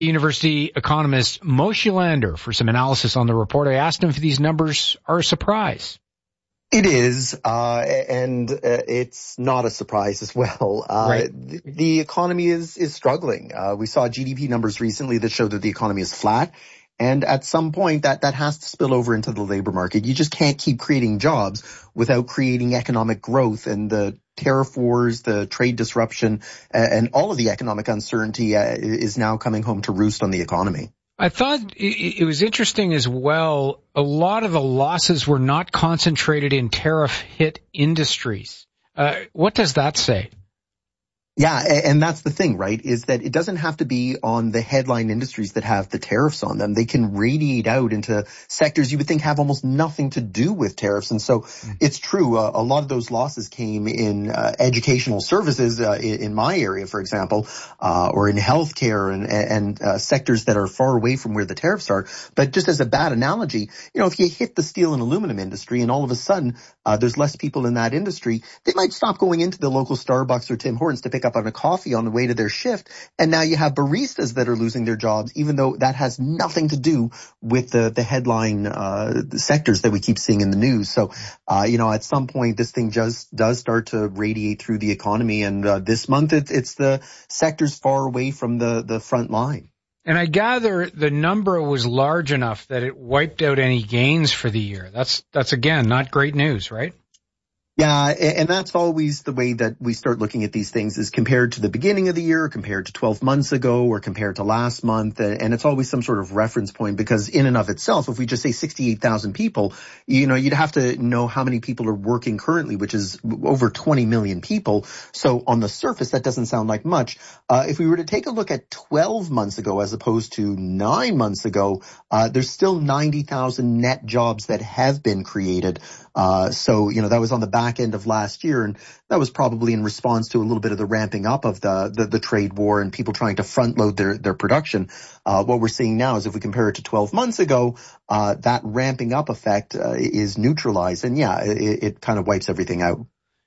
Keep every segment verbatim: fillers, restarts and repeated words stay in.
University economist Moshe Lander for some analysis on the report. I asked him if these numbers are a surprise. It is, uh, and uh, it's not a surprise as well. Uh, right. the, the economy is, is struggling. Uh, we saw G D P numbers recently that showed that the economy is flat. And at some point that, that has to spill over into the labor market. You just can't keep creating jobs without creating economic growth, and the tariff wars, the trade disruption, uh, and all of the economic uncertainty uh, is now coming home to roost on the economy. I thought it was interesting as well. A lot of the losses were not concentrated in tariff-hit industries. Uh, what does that say? Yeah, and that's the thing, right, is that it doesn't have to be on the headline industries that have the tariffs on them. They can radiate out into sectors you would think have almost nothing to do with tariffs. And so it's true, uh, a lot of those losses came in uh, educational services, uh, in my area, for example, uh, or in healthcare and, and uh, sectors that are far away from where the tariffs are. But just as a bad analogy, you know, if you hit the steel and aluminum industry and all of a sudden uh, there's less people in that industry, they might stop going into the local Starbucks or Tim Hortons to pick up on a coffee on the way to their shift. And now you have baristas that are losing their jobs, even though that has nothing to do with the, the headline uh, the sectors that we keep seeing in the news. So, uh, you know, at some point, this thing just does start to radiate through the economy. And uh, this month, it, it's the sectors far away from the, the front line. And I gather the number was large enough that it wiped out any gains for the year. That's, that's again, not great news, right? Yeah, and that's always the way that we start looking at these things, is compared to the beginning of the year, compared to twelve months ago, or compared to last month. And it's always some sort of reference point, because in and of itself, if we just say sixty-eight thousand people, you know, you'd have to know how many people are working currently, which is over twenty million people. So on the surface, that doesn't sound like much. Uh, if we were to take a look at twelve months ago as opposed to nine months ago, uh, there's still ninety thousand net jobs that have been created. Uh, so, you know, that was on the back end of last year, and that was probably in response to a little bit of the ramping up of the, the, the trade war and people trying to front load their, their production. Uh, what we're seeing now is, if we compare it to twelve months ago, uh, that ramping up effect, uh, is neutralized. And yeah, it, it kind of wipes everything out.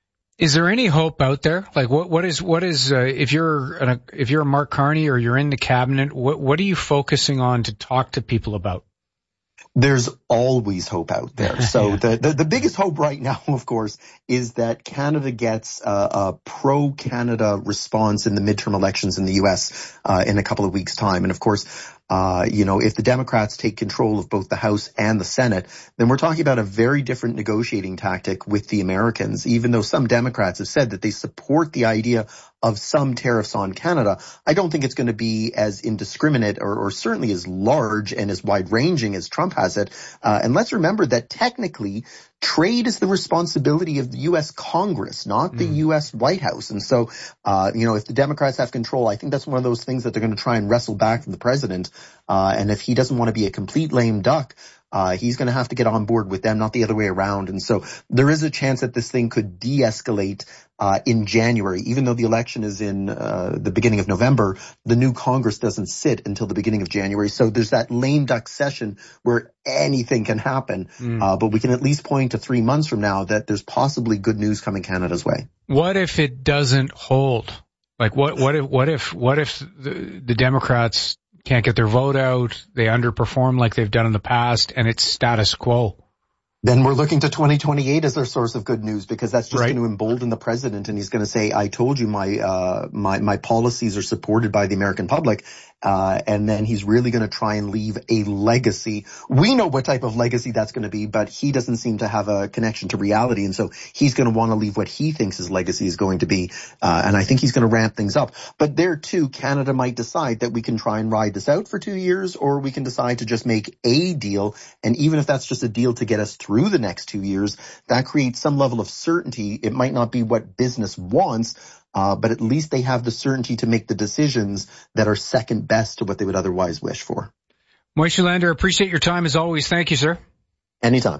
Is there any hope out there? Like, what, what is, what is, uh, if you're, an, if you're a Mark Carney or you're in the cabinet, what, what are you focusing on to talk to people about? There's always hope out there. So yeah. the, the, the biggest hope right now, of course, is that Canada gets a, a pro-Canada response in the midterm elections in the U S uh, in a couple of weeks' time. And of course, uh, you know, if the Democrats take control of both the House and the Senate, then we're talking about a very different negotiating tactic with the Americans. Even though some Democrats have said that they support the idea of some tariffs on Canada, I don't think it's going to be as indiscriminate or, or certainly as large and as wide-ranging as Trump has it. Uh, and let's remember that technically, trade is the responsibility of the U S Congress, not the mm. U S White House. And so, uh, you know, if the Democrats have control, I think that's one of those things that they're going to try and wrestle back from the president. Uh, and if he doesn't want to be a complete lame duck, Uh, he's going to have to get on board with them, not the other way around. And so there is a chance that this thing could de-escalate uh, in January. Even though the election is in uh, the beginning of November, the new Congress doesn't sit until the beginning of January. So there's that lame duck session where anything can happen. Mm. Uh, but we can at least point to three months from now that there's possibly good news coming Canada's way. What if it doesn't hold? Like, what, what if, what if, what if the, the Democrats can't get their vote out, they underperform like they've done in the past, and it's status quo? Then we're looking to twenty twenty-eight as our source of good news, because that's just right. going to embolden the president, and he's going to say, I told you my, uh, my, my policies are supported by the American public. Uh, and then he's really going to try and leave a legacy. We know what type of legacy that's going to be, but he doesn't seem to have a connection to reality. And so he's going to want to leave what he thinks his legacy is going to be. Uh, and I think he's going to ramp things up. But there too, Canada might decide that we can try and ride this out for two years, or we can decide to just make a deal. And even if that's just a deal to get us through the next two years, that creates some level of certainty. It might not be what business wants, Uh, but at least they have the certainty to make the decisions that are second best to what they would otherwise wish for. Moshe Lander, appreciate your time as always. Thank you, sir. Anytime.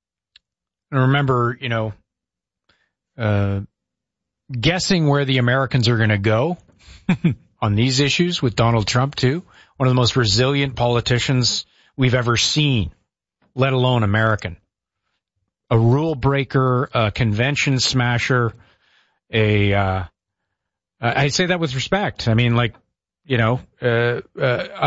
And remember, you know, uh, guessing where the Americans are going to go on these issues with Donald Trump too. One of the most resilient politicians we've ever seen, let alone American. A rule breaker, a convention smasher, a, uh, I say that with respect. I mean, like, you know, uh, uh,